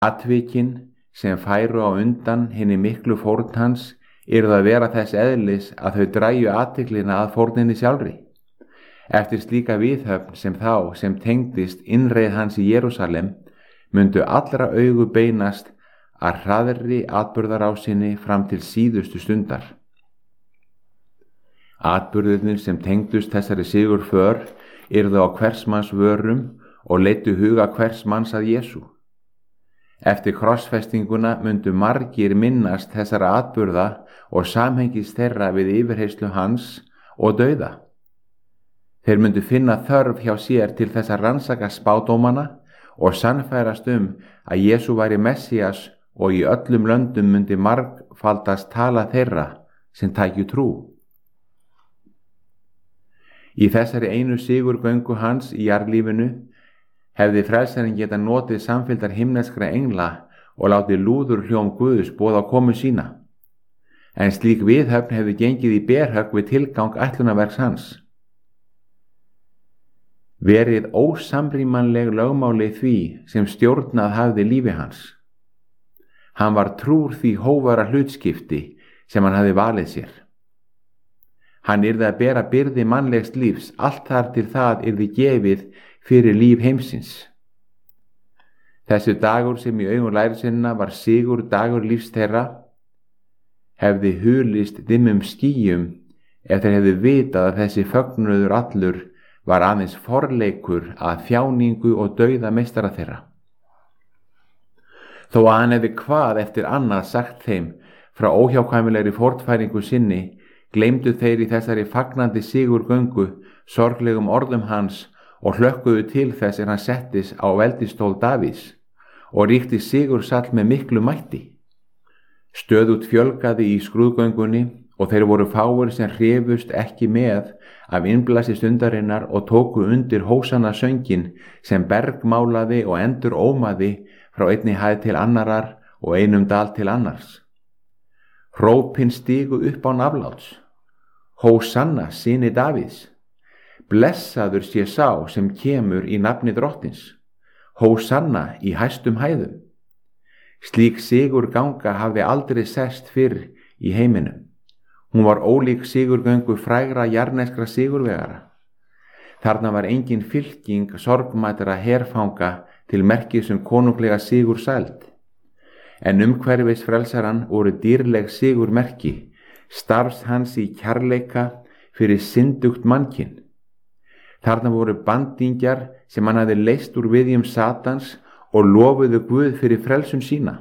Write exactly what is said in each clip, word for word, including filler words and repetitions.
Atvikin sem færu á undan hinni miklu fórn hans yrðu að vera þess eðlis að þau dræju athyglina að fórninni sjálfri. Eftir slíka viðhöfn sem þá sem tengdist innreið hans í Jerúsalem myndu allra augu beinast að hraðri atburðarásinni fram til síðustu stundar. Atburðirnir sem tengdust þessari sigurför yrðu á hvers manns vörum og leiddu huga hvers manns að Jesú. Eftir krossfestinguna myndu margir minnast þessara atburða og samhengis þeirra við yfirheyrslu hans og dauða. Þeir myndu finna þörf hjá sér til þess að rannsaka spádómana og sannfærast um að Jesú væri Messías og í öllum löndum myndi margfaldast tala þeirra sem tækju trú. Í þessari einu sigurgöngu hans í jarðlífinu hefði frelsarinn geta notið samfylgdar himneskra engla og látið lúður hljóm Guðs boða komu sína. En slík viðhöfn hefði gengið í berhögg við tilgang ætlunarverks hans. Verið ósamrýmanleg lögmáli því sem stjórnað hafði lífi hans. Hann var trúr því hófara hlutskipti sem hann hafði valið sér. Hann yrði að bera byrði mannlegs lífs allt þar til það yrði gefið fyrir líf heimsins. Þessi dagur sem í augum lærisveinanna var sigur dagur lífs þeirra hefði hulist dimmum skýjum ef þeir hefðu vitað að þessi fögnuður allur var aðeins forleikur að þjáningu og dauða meistara þeirra. Þó að hann hefði hvað eftir annað sagt þeim frá óhjákvæmilegri fórnfæringu sinni, gleymdu þeir í þessari fagnandi sigurgöngu sorglegum orðum hans og hlökkuðu til þess en hann settis á veldistól Davíðs og ríkti sigursall með miklu mætti. Stöðugt fjölgaði í skrúðgöngunni og þeir voru fáir sem hrifust ekki með af innblasi stundarinnar og tóku undir hósanna söngin sem bergmálaði og endur ómaði frá einni hæð til annarar og einum dal til annars. Hrópin stigu upp án afláts. Hósanna, syni Davíðs. Blessaður sé sá sem kemur í nafni drottins. Hósanna í hæstum hæðum. Slík sigur ganga hafði aldrei sest fyrr í heiminum. Hún var ólík sigurgöngu frægra jarneskra sigurvegara. Þarna var engin fylking sorgmætra herfanga til merkis um konunglega sigur sæld. En umhverfis frelsaran voru dýrleg sigurmerki, starfs hans í kærleika fyrir syndugt mannkinn. Þarna voru bandingjar sem hann hafði leyst úr viðjum Satans og lofuðu Guð fyrir frelsun sína.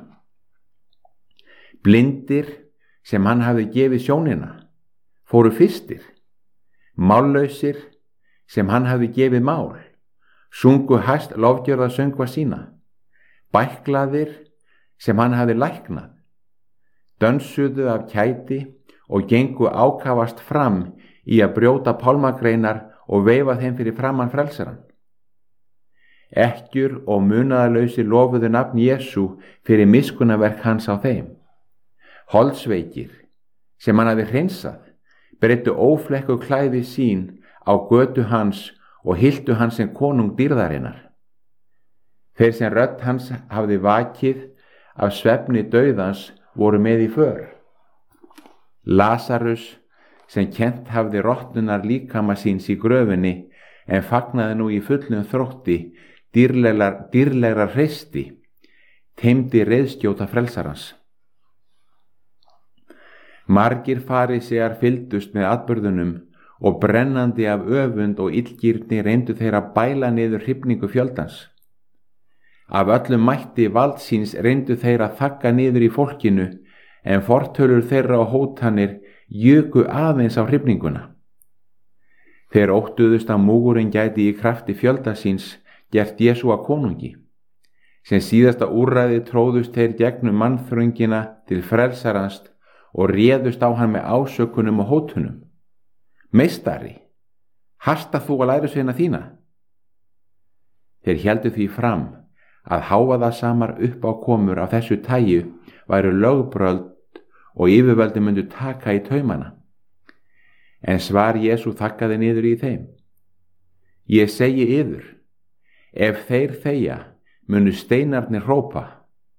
Blindir sem hann hafði gefið sjónina, fóru fyrstir. Mállausir sem hann hafði gefið mál, sungu hæst lofgjörða söngva sína. Bæklaðir sem hann hafði læknað, dönsuðu af kæti og gengu ákafast fram í að brjóta pálmagreinar og veifa þeim fyrir framan frelsaran. Ekkjur og munaðarlausi lofuðu nafn Jesú fyrir miskunnaverk hans á þeim. Holdsveikir sem hann hafði hreinsað, breyttu óflekku klæði sín á götu hans og hyltu hans sem konung dýrðarinnar. Þeir sem rödd hans hafði vakið af svefni dauðans voru með í för. Lazarus sem kennt hafði rotnunar líkama síns í gröfinni en fagnaði nú í fullum þrótti dýrlegar, dýrlegra hreisti, teymdi reiðskjóta frelsarans. Margir farisear fylgdust með atburðunum og brennandi af öfund og illgirni reyndu þeir að bæla niður hrifningu fjöldans. Af öllum mætti valdsins reyndu þeir að þagga niður í fólkinu en fortölur þeirra og hótanir juku aðeins á hrifninguna. Þeir óttuðust að múgurinn gæti í krafti fjölda síns gert Jesú að konungi. Sem síðasta úrræði tróðust þeir gegnum mannþröngina til frelsarans og réðust á hann með ásökunum og hótunum. Meistari, hasta þú að lærisveina þína? Þeir héldu því fram að hávaðasamar uppákomur af þessu tagi væru lögbröld og yfirvöldi myndu taka í taumana. En svar Jesú þakkaði niður í þeim. Ég segi yður, ef þeir þegja, munu steinarnir hrópa.